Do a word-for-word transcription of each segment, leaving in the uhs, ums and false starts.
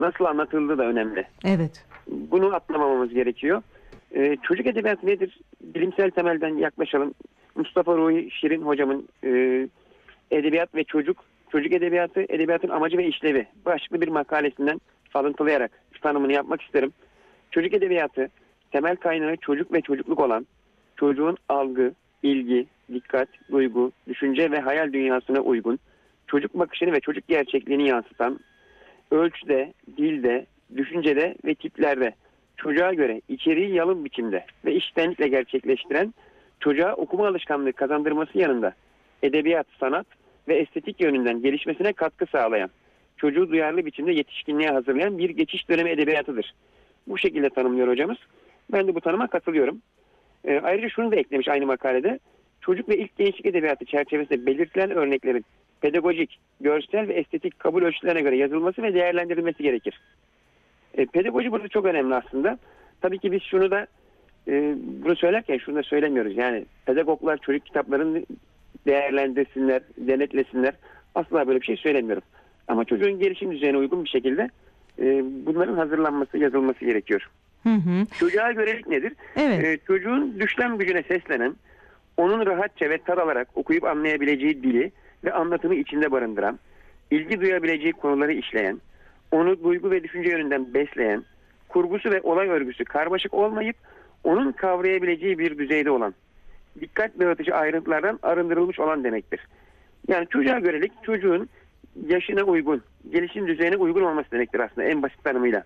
nasıl anlatıldığı da önemli. Evet. Bunu atlamamamız gerekiyor. Ee, çocuk edebiyatı nedir? Bilimsel temelden yaklaşalım. Mustafa Ruhi Şirin hocamın e, Edebiyat ve Çocuk, Çocuk Edebiyatı, Edebiyatın Amacı ve İşlevi başlıklı bir makalesinden alıntılayarak tanımını yapmak isterim. Çocuk edebiyatı temel kaynağı çocuk ve çocukluk olan, çocuğun algı, ilgi, dikkat, duygu, düşünce ve hayal dünyasına uygun, çocuk bakışını ve çocuk gerçekliğini yansıtan, ölçüde, dilde, düşüncede ve tiplerde çocuğa göre içeriği yalın biçimde ve içtenlikle gerçekleştiren, çocuğa okuma alışkanlığı kazandırması yanında edebiyat, sanat ve estetik yönünden gelişmesine katkı sağlayan, çocuğu duyarlı biçimde yetişkinliğe hazırlayan bir geçiş dönemi edebiyatıdır. Bu şekilde tanımlıyor hocamız. Ben de bu tanıma katılıyorum. E, ayrıca şunu da eklemiş aynı makalede. Çocuk ve ilk gençlik edebiyatı çerçevesinde belirtilen örneklerin pedagojik, görsel ve estetik kabul ölçülerine göre yazılması ve değerlendirilmesi gerekir. E, pedagoji burada çok önemli aslında. Tabii ki biz şunu da e, bunu söylerken şunu da söylemiyoruz. Yani pedagoglar çocuk kitaplarını değerlendirsinler, denetlesinler. Asla böyle bir şey söylemiyorum. Ama çocuğun gelişim düzeyine uygun bir şekilde e, bunların hazırlanması, yazılması gerekiyor. Hı hı. Çocuğa görelik nedir? Evet. E, çocuğun düşlem gücüne seslenen, onun rahatça ve tar alarak okuyup anlayabileceği dili ve anlatımı içinde barındıran, ilgi duyabileceği konuları işleyen, onu duygu ve düşünce yönünden besleyen, kurgusu ve olay örgüsü karmaşık olmayıp onun kavrayabileceği bir düzeyde olan, dikkat dağıtıcı ayrıntılardan arındırılmış olan demektir. Yani çocuğa görelik çocuğun yaşına uygun, gelişim düzeyine uygun olması demektir aslında en basit tanımıyla.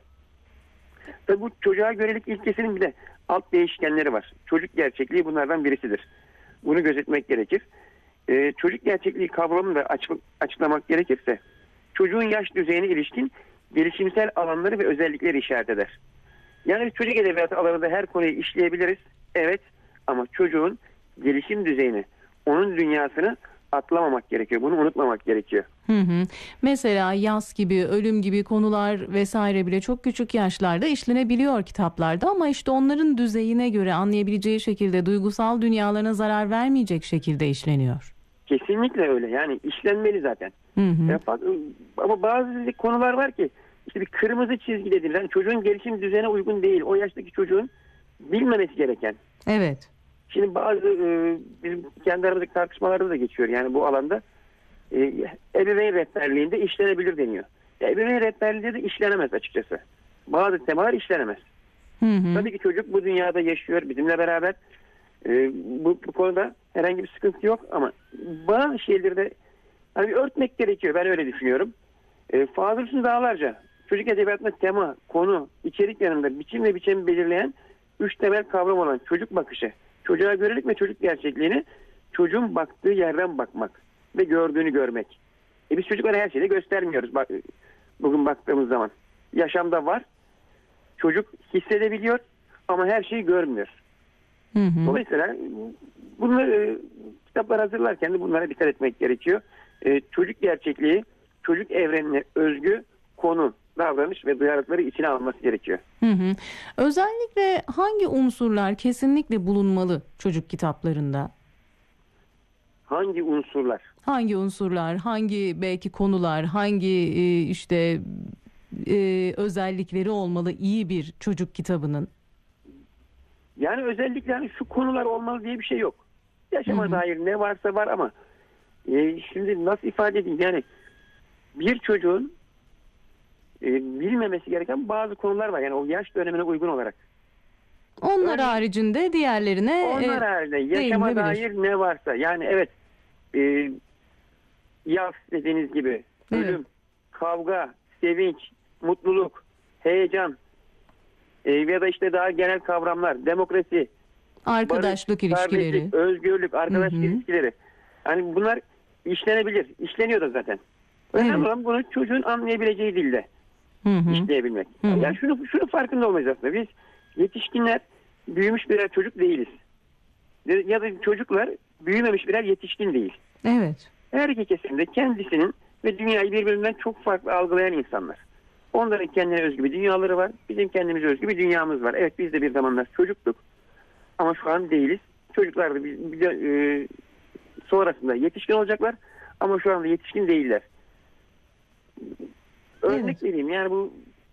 Tabi bu çocuğa görelik ilkesinin bir de alt değişkenleri var. Çocuk gerçekliği bunlardan birisidir. Bunu gözetmek gerekir. Ee, çocuk gerçekliği kavramını da açık, açıklamak gerekirse, çocuğun yaş düzeyine ilişkin gelişimsel alanları ve özellikleri işaret eder. Yani çocuk edebiyatı alanında her konuyu işleyebiliriz. Evet, ama çocuğun gelişim düzeyini, onun dünyasını atlamamak gerekiyor. Bunu unutmamak gerekiyor. Hı hı. Mesela yas gibi, ölüm gibi konular vesaire bile çok küçük yaşlarda işlenebiliyor kitaplarda ama işte onların düzeyine göre anlayabileceği şekilde, duygusal dünyalarına zarar vermeyecek şekilde işleniyor. Kesinlikle öyle. Yani işlenmeli zaten. Hı hı. Ya, ama bazı konular var ki işte bir kırmızı çizgidedir. Yani çocuğun gelişim düzeyine uygun değil. O yaştaki çocuğun bilmemesi gereken. Evet. Şimdi bazı e, bizim kendi aramızdaki tartışmalarda da geçiyor. Yani bu alanda e, ebeveyn rehberliğinde işlenebilir deniyor. Ya, ebeveyn rehberliğinde de işlenemez açıkçası. Bazı temalar işlenemez. Hı hı. Tabii ki çocuk bu dünyada yaşıyor bizimle beraber. E, bu, bu konuda herhangi bir sıkıntı yok ama bazı şeyleri de hani bir örtmek gerekiyor. Ben öyle düşünüyorum. E, Fazıl Hüsnü Dağlarca çocuk edebiyatında tema, konu, içerik yanında biçim ve biçimi belirleyen üç temel kavram olan çocuk bakışı, çocuğa görelik ve çocuk gerçekliğini çocuğun baktığı yerden bakmak ve gördüğünü görmek. E biz çocuklara her şeyi göstermiyoruz bak, bugün baktığımız zaman. Yaşamda var. Çocuk hissedebiliyor ama her şeyi görmüyor. Hı hı. Dolayısıyla bunları e, kitaplar hazırlarken de bunlara dikkat etmek gerekiyor. E, çocuk gerçekliği, çocuk evrenine özgü konu, davranış ve duyarlılıkları içine alması gerekiyor. Hı hı. Özellikle hangi unsurlar kesinlikle bulunmalı çocuk kitaplarında? Hangi unsurlar? Hangi unsurlar, hangi belki konular, hangi e, işte e, özellikleri olmalı iyi bir çocuk kitabının? Yani özellikle hani şu konular olmalı diye bir şey yok. Yaşama Hı hı. dair ne varsa var ama e, şimdi nasıl ifade edeyim? Yani bir çocuğun e, bilmemesi gereken bazı konular var. Yani o yaş dönemine uygun olarak. Onlar Örneğin, haricinde diğerlerine onlar e, haricinde yaşama dair ne varsa yani evet e, yaz dediğiniz gibi Evet. ölüm, kavga, sevinç, mutluluk, heyecan e, ya da işte daha genel kavramlar, demokrasi, arkadaşlık barış, ilişkileri. kardeşlik, özgürlük, arkadaşlık Hı hı. ilişkileri. Yani bunlar işlenebilir. İşleniyor da zaten. Önemli Evet. olan bunu çocuğun anlayabileceği dilde Hı hı. işleyebilmek. Hı hı. Yani şunu, şunu farkında olmayız aslında. Biz yetişkinler büyümüş birer çocuk değiliz. Ya da çocuklar büyümemiş birer yetişkin değil. Evet. Her iki kesimde kendisinin ve dünyayı birbirinden çok farklı algılayan insanlar. Onların kendine özgü bir dünyaları var. Bizim kendimize özgü bir dünyamız var. Evet biz de bir zamanlar çocuktuk. Ama şu an değiliz. Çocuklar da biz, biz de, e, sonrasında yetişkin olacaklar. Ama şu anda yetişkin değiller. Örnek Evet. vereyim. Yani bu